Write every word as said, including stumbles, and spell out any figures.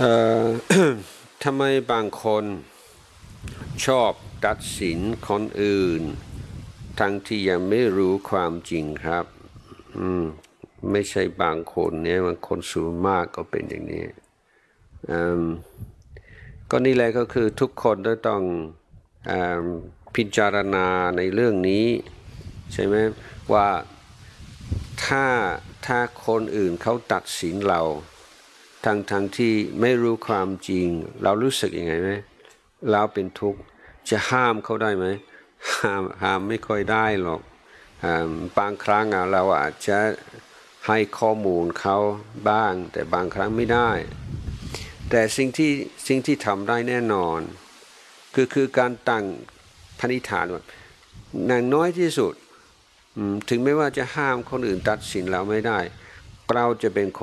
เอ่อ ทำไมบางคนชอบตัดสินคนอื่นทั้งที่ยังไม่รู้ความจริงครับอืมไม่ใช่บางคนเนี่ยบางคนส่วนมากก็เป็นอย่างนี้อืมก็นี่แหละก็คือทุกคนต้องพิจารณาในเรื่องนี้ใช่ไหมว่าถ้าถ้าคนอื่นเขาตัดสินเราทั้งทั้งที่ไม่รู้ความจริงเรารู้สึกยังไงไหมเราเป็นทุกข์จะห้ามเขาได้ไหมห้ามห้ามไม่ค่อยได้หรอกบางครั้งเราอาจจะให้ข้อมูลเขาบ้างแต่บางครั้งไม่ได้แต่สิ่งที่สิ่งที่ทำได้แน่นอนคือคือการตั้งพนิฐานว่าอย่างน้อยที่สุดถึงไม่ว่าจะห้ามคนอื่นตัดสินเราไม่ได้เราจะเป็นคน